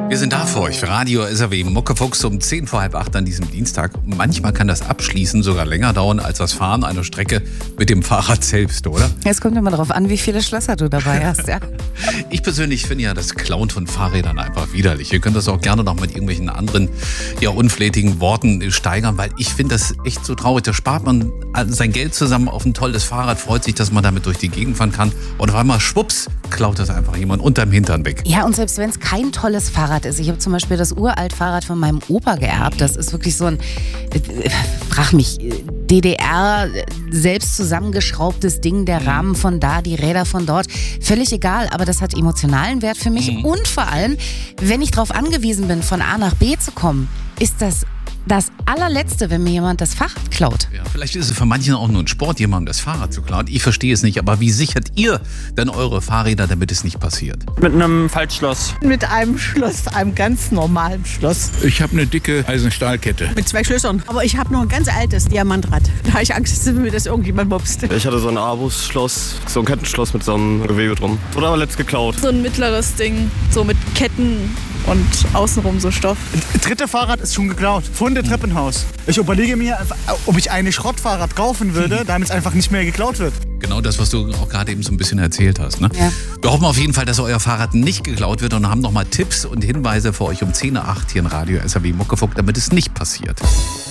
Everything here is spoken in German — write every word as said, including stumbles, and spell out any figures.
Wir sind da für euch, für Radio S R W Muckefuchs um zehn vor halb acht an diesem Dienstag. Manchmal kann das Abschließen sogar länger dauern als das Fahren einer Strecke mit dem Fahrrad selbst, oder? Es kommt immer darauf an, wie viele Schlösser du dabei hast, ja. Ich persönlich finde ja das Klauen von Fahrrädern einfach widerlich. Ihr könnt das auch gerne noch mit irgendwelchen anderen, ja, unflätigen Worten steigern, weil ich finde das echt so traurig. Da spart man sein Geld zusammen auf ein tolles Fahrrad, freut sich, dass man damit durch die Gegend fahren kann und auf einmal, schwupps, klaut das einfach jemand unterm Hintern weg. Ja, und selbst wenn es kein tolles Fahrrad ist. Ich habe zum Beispiel das Uralt-Fahrrad von meinem Opa geerbt. Das ist wirklich so ein, äh, frag mich, D D R selbst zusammengeschraubtes Ding, der Rahmen von da, die Räder von dort. Völlig egal, aber das hat emotionalen Wert für mich. Mhm. Und vor allem, wenn ich darauf angewiesen bin, von A nach B zu kommen, ist das das allerletzte, wenn mir jemand das Fahrrad klaut. Ja, vielleicht ist es für manchen auch nur ein Sport, jemandem das Fahrrad zu klauen. Ich verstehe es nicht, aber wie sichert ihr denn eure Fahrräder, damit es nicht passiert? Mit einem Faltschloss. Mit einem Schloss, einem ganz normalen Schloss. Ich habe eine dicke Eisenstahlkette. Mit zwei Schlössern. Aber ich habe noch ein ganz altes Diamantrad. Da habe ich Angst, dass mir das irgendjemand mobst. Ich hatte so ein Abus-Schloss, so ein Kettenschloss mit so einem Gewebe drum. Wurde aber letzt geklaut. So ein mittleres Ding, so mit Ketten und außenrum so Stoff. Das dritte Fahrrad ist schon geklaut. Von der Treppenhaus. Ich überlege mir, ob ich ein Schrottfahrrad kaufen würde, damit es einfach nicht mehr geklaut wird. Genau das, was du auch gerade eben so ein bisschen erzählt hast. Ne? Ja. Wir hoffen auf jeden Fall, dass euer Fahrrad nicht geklaut wird und haben nochmal Tipps und Hinweise für euch um zehn Uhr acht hier in Radio S R W Muckefuck, damit es nicht passiert.